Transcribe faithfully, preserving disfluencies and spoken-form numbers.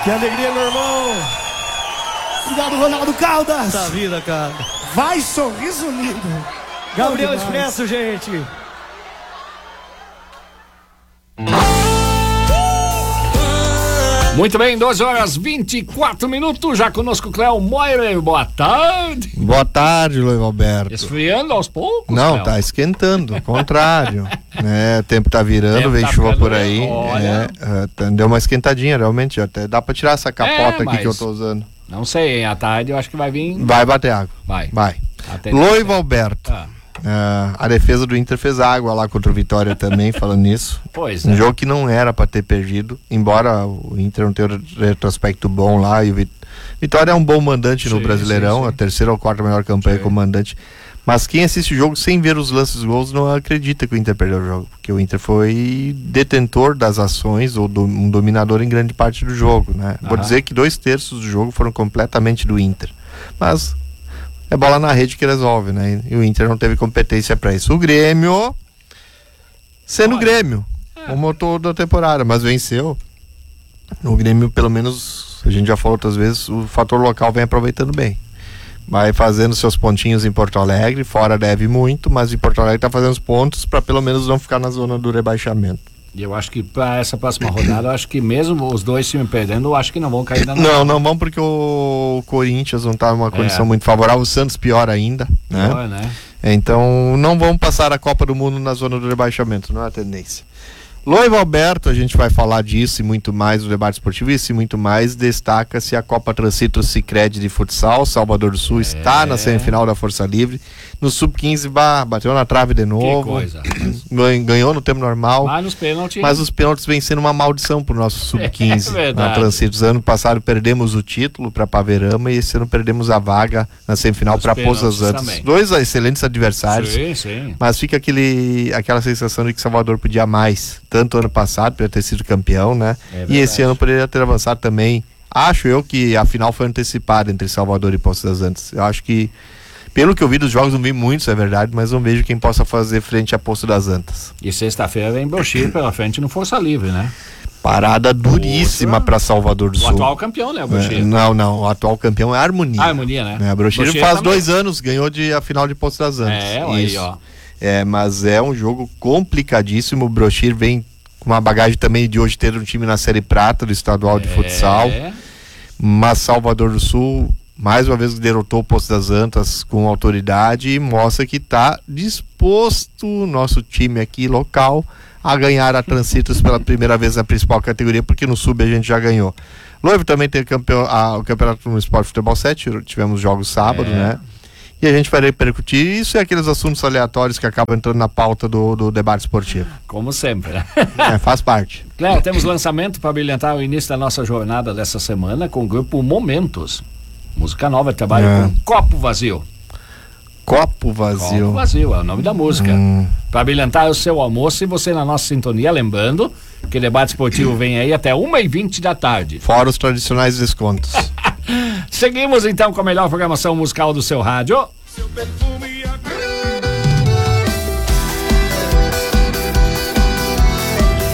Que alegria, meu irmão. Obrigado, Ronaldo Caldas. Da vida, cara. Vai, sorriso lindo. Gabriel Expresso, gente. Muito bem, doze horas e vinte e quatro minutos, já conosco Cléo Moira, boa tarde. Boa tarde, Luiz Alberto. Esfriando aos poucos? Não, Cléo? tá esquentando, ao contrário. É, o tempo tá virando, tempo vem tá chuva por aí. É, é, deu uma esquentadinha, realmente, até dá pra tirar essa capota é, aqui que eu tô usando. Não sei, hein, à tarde eu acho que vai vir... Vai bater água. Vai. Vai. Luiz Alberto. Ah. Uh, a defesa do Inter fez água lá contra o Vitória também, falando nisso. Pois um é. jogo que não era pra ter perdido, embora o Inter não tenha um retrospecto bom lá, e o Vit... Vitória é um bom mandante sim, no Brasileirão, sim, sim. A terceira ou quarta melhor campanha sim. como mandante. Mas quem assiste o jogo sem ver os lances dos gols não acredita que o Inter perdeu o jogo, porque o Inter foi detentor das ações, ou do, um dominador em grande parte do jogo, né? Vou dizer que dois terços do jogo foram completamente do Inter, mas é bola na rede que resolve, né? E o Inter não teve competência para isso. O Grêmio, sendo o Grêmio, é. o motor da temporada, mas venceu. O Grêmio, pelo menos, a gente já falou outras vezes, o fator local vem aproveitando bem. Vai fazendo seus pontinhos em Porto Alegre, fora deve muito, mas em Porto Alegre tá fazendo os pontos para pelo menos não ficar na zona do rebaixamento. E eu acho que para essa próxima rodada, eu acho que mesmo os dois times perdendo, eu acho que não vão cair na Não, não vão porque o Corinthians não tá numa condição é. muito favorável, o Santos pior ainda, né? Pior, né? Então não vão passar a Copa do Mundo na zona do rebaixamento, não é a tendência. Luiz Alberto, a gente vai falar disso e muito mais no debate esportivo, isso e muito mais, destaca-se a Copa Transcitro Sicredi de futsal. Salvador do Sul é. está na semifinal da Força Livre, no sub quinze, bah, bateu na trave de novo, que coisa. Ganhou no tempo normal, mas, nos pênaltis... mas os pênaltis vem sendo uma maldição pro nosso sub quinze é na Transcitro. Ano passado perdemos o título para Paverama e esse ano perdemos a vaga na semifinal para Poços das Antas. Dois excelentes adversários, sim, sim. mas fica aquele, aquela sensação de que Salvador podia mais. Tanto ano passado poderia ter sido campeão, né? É e esse ano poderia ter avançado também. Acho eu que a final foi antecipada entre Salvador e Poços das Antas. Eu acho que, pelo que eu vi dos jogos, não vi muitos, é verdade, mas não vejo quem possa fazer frente a Poços das Antas. E sexta-feira vem Brochir pela frente no Força Livre, né? Parada duríssima para Salvador do o Sul. O atual campeão, né, o Brochir? É, não, não, o atual campeão é a Harmonia. A Harmonia, né? É, a Brochir faz também. dois anos, ganhou de, a final de Poços das Antas. É, olha aí, ó. É, mas é um jogo complicadíssimo. O Brochir vem com uma bagagem também de hoje ter um time na Série Prata do estadual de é. futsal, mas Salvador do Sul mais uma vez derrotou o Poços das Antas com autoridade e mostra que está disposto o nosso time aqui local a ganhar a Transcitos pela primeira vez na principal categoria, porque no sub a gente já ganhou. Loivo também tem campeão, a, o Campeonato Municipal de Futebol sete, tivemos jogos sábado, é. né? E a gente vai repercutir isso e aqueles assuntos aleatórios que acabam entrando na pauta do, do debate esportivo. Como sempre, né? É, faz parte. Cléo, temos lançamento para brilhantar o início da nossa jornada dessa semana com o grupo Momentos. Música nova, trabalho é. com Copo Vazio. Copo Vazio. Copo Vazio, é o nome da música. Hum. Para brilhantar o seu almoço e você na nossa sintonia, lembrando que o debate esportivo vem aí até uma e vinte da tarde. Fora os tradicionais descontos. Seguimos então com a melhor programação musical do seu rádio. Seu perfume